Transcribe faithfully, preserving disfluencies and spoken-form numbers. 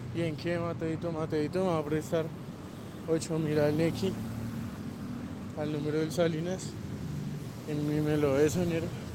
¿Y en qué, Mateito? Mateito me va a prestar ocho mil al Nequi, al número del Salinas. En mi me lo de soñero.